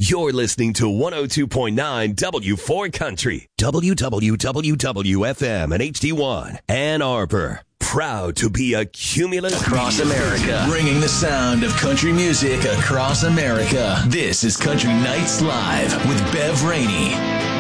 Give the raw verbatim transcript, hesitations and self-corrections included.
You're listening to one oh two point nine W four Country, W W W F M and H D one, Ann Arbor. Proud to be a Cumulus across America, bringing the sound of country music across America. This is Country Nights Live with Bev Rainey.